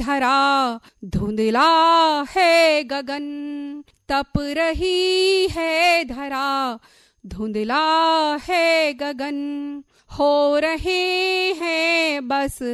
धरा धुंधला है गगन, तप रही है धरा धुंधला है गगन, हो रहे हैं बस